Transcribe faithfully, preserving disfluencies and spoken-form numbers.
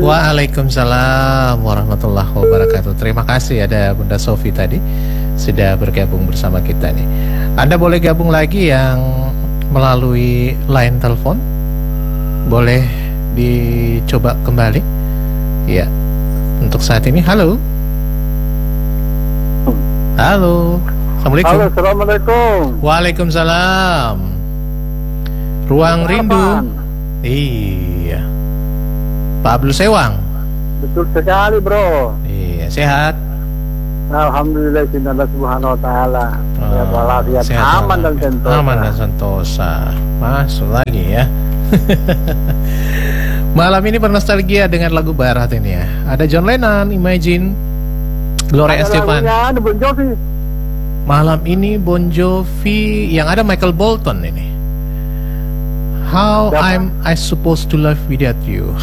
Waalaikumsalam warahmatullahi wabarakatuh. Terima kasih ada Bunda Sofi tadi sudah bergabung bersama kita nih. Anda boleh gabung lagi yang melalui line telepon. Boleh dicoba kembali. Ya. Untuk saat ini, halo. Halo. Assalamualaikum. Halo, assalamualaikum. Waalaikumsalam. Ruang Harapan. Rindu. Iya. Pak Abdul Sewang. Betul sekali, bro. Iya, sehat. Alhamdulillah, Allah subhanahu wa ta'ala. Oh, Ya, walafiat, sehat, aman dan walafiat. sentosa. Aman dan sentosa. Masuk lagi ya. Malam ini bernostalgia dengan lagu barat ini ya. Ada John Lennon, Imagine, Gloria Ada Estefan. lagunya, ada Bon Jovi. Malam ini Bon Jovi, yang ada Michael Bolton ini. How Siapa? I'm I supposed to love without you.